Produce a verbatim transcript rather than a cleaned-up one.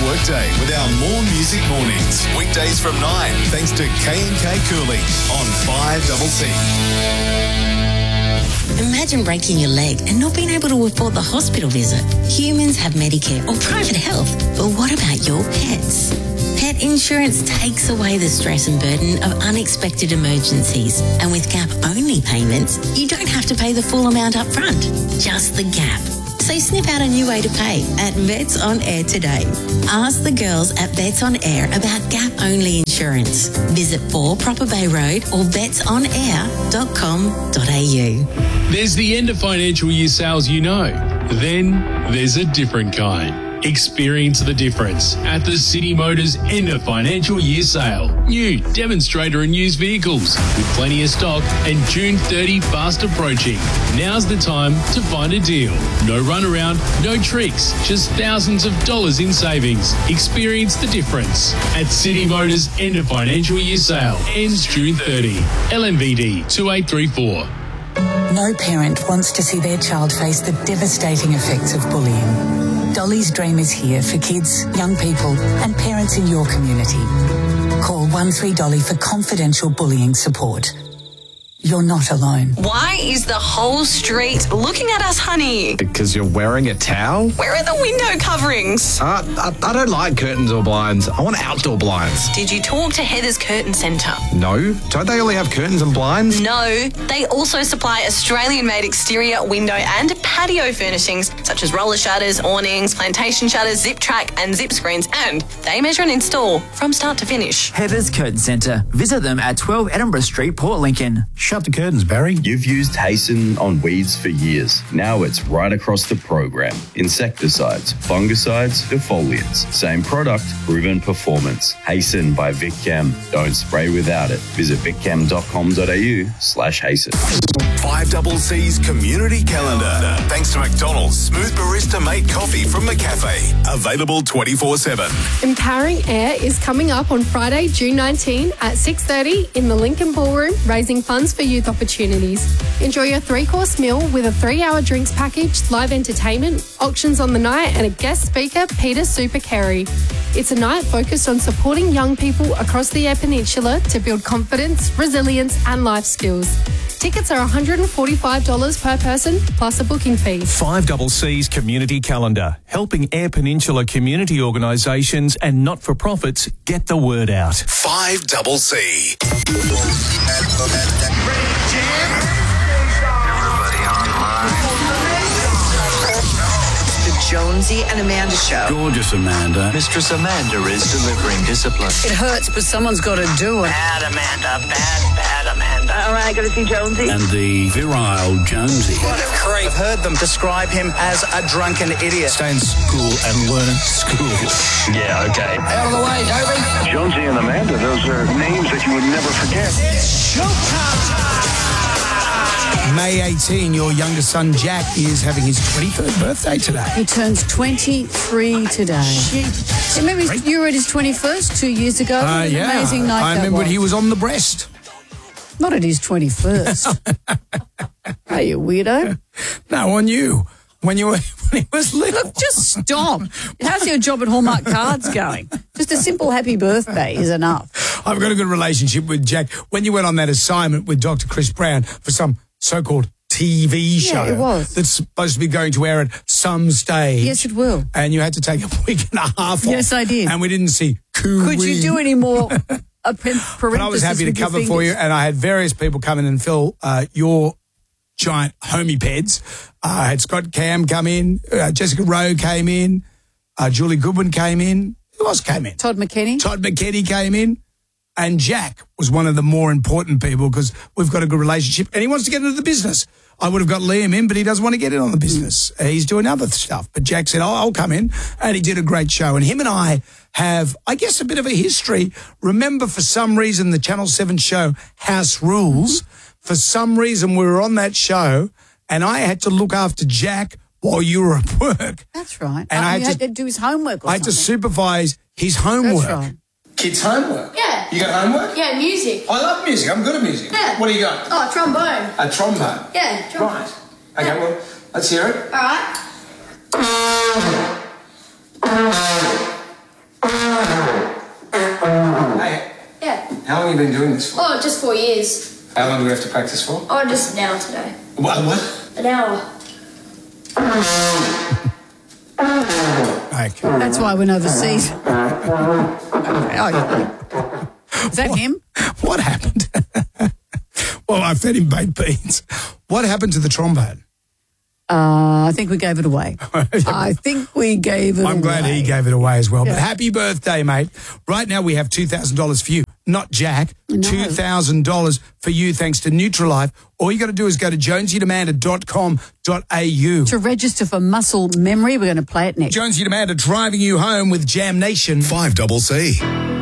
workday with our More Music Mornings. Weekdays from nine, thanks to K and K Cooling on five C. Imagine breaking your leg and not being able to afford the hospital visit. Humans have Medicare or private health, but what about your pets? Pet insurance takes away the stress and burden of unexpected emergencies. And with gap-only payments, you don't have to pay the full amount up front, just the gap. So sniff out a new way to pay at Vets On Air today. Ask the girls at Vets On Air about gap-only insurance. Visit four Proper Bay Road or vets on air dot com dot a u. There's the end of financial year sales you know. Then there's a different kind. Experience the difference at the City Motors end of financial year sale. New demonstrator and used vehicles with plenty of stock and June thirtieth fast approaching. Now's the time to find a deal. No runaround, no tricks, just thousands of dollars in savings. Experience the difference at City Motors end of financial year sale. Ends June thirtieth. L M V D two eight three four. No parent wants to see their child face the devastating effects of bullying. Dolly's Dream is here for kids, young people and parents in your community. Call one three Dolly for confidential bullying support. You're not alone. Why is the whole street looking at us, honey? Because you're wearing a towel? Where are the window coverings? Uh, I, I don't like curtains or blinds. I want outdoor blinds. Did you talk to Heather's Curtain Centre? No. Don't they only have curtains and blinds? No. They also supply Australian-made exterior window and patio furnishings, such as roller shutters, awnings, plantation shutters, zip track and zip screens, and they measure and install from start to finish. Heather's Curtain Centre. Visit them at twelve Edinburgh Street, Port Lincoln. Shut the curtains, Barry. You've used Hasten on weeds for years. Now it's right across the program. Insecticides, fungicides, defoliants. Same product, proven performance. Hasten by VicChem. Don't spray without it. Visit vicchem dot com dot a u slash Hasten. five C's Community Calendar. Thanks to McDonald's Smooth Barista Mate Coffee from McCafe. Available twenty-four seven. Empowering Air is coming up on Friday, June nineteenth at six thirty in the Lincoln Ballroom, raising funds for youth opportunities. Enjoy your three-course meal with a three-hour drinks package, live entertainment, auctions on the night, and a guest speaker, Peter Super Carey. It's a night focused on supporting young people across the Eyre Peninsula to build confidence, resilience, and life skills. Tickets are one hundred forty-five dollars per person, plus a booking fee. five C's Community Calendar, helping Eyre Peninsula community organisations and not-for-profits get the word out. five C. Jonesy and Amanda Show. Gorgeous Amanda. Mistress Amanda is delivering discipline. It hurts, but someone's got to do it. Bad Amanda, bad, bad Amanda. All right, got to see Jonesy. And the virile Jonesy. What a creep. I've heard them describe him as a drunken idiot. Stay in school and learn school. Yeah, okay. Out of the way, Toby. Jonesy and Amanda, those are names that you would never forget. It's showtime. May eighteenth, your younger son Jack is having his twenty-third birthday today. He turns twenty-three today. So remember you were at his twenty-first two years ago? Uh, An yeah, amazing night I that remember was. when he was on the breast. Not at his twenty-first. Are you weirdo? No, on you. When you were when he was little. Look, just stop. How's your job at Hallmark Cards going? Just a simple happy birthday is enough. I've got a good relationship with Jack. When you went on that assignment with Doctor Chris Brown for some so-called T V show yeah, it was. that's supposed to be going to air at some stage. Yes, it will. And you had to take a week and a half off. Yes, I did. And we didn't see Coo Could you do any more a parenthesis? But I was happy to cover for you, and I had various people come in and fill uh, your giant homie peds. Uh, I had Scott Cam come in, uh, Jessica Rowe came in, uh, Julie Goodwin came in. Who else came in? Todd McKenney. Todd McKenney came in. And Jack was one of the more important people because we've got a good relationship and he wants to get into the business. I would have got Liam in, but he doesn't want to get in on the business. Uh, he's doing other stuff. But Jack said, oh, I'll come in. And he did a great show. And him and I have, I guess, a bit of a history. Remember, for some reason, the Channel seven show House Rules, for some reason we were on that show and I had to look after Jack while you were at work. That's right. And oh, I had, you to, had to do his homework or I had to something. supervise his homework. That's right. Kids' homework? Yeah. You got homework? Yeah, music. I love music. I'm good at music. Yeah. What do you got? Oh, trombone. A trombone? Yeah, trombone. Right. Okay, yeah. Well, let's hear it. All right. long have you been doing this for? Oh, just four years. How long do we have to practice for? Oh, just an hour today. What? What? An hour. Okay. That's why I went overseas. Oh, is that what, him? What happened? Well, I fed him baked beans. What happened to the trombone? Uh, I think we gave it away. I think we gave it I'm away. glad he gave it away as well. Yeah. But happy birthday, mate. Right now we have two thousand dollars for you, not Jack. No. two thousand dollars for you thanks to Nutrilife. All you got to do is go to jonesy and amanda dot com dot a u. To register for Muscle Memory, we're going to play it next. Jonesy and Amanda driving you home with Jam Nation. five double C.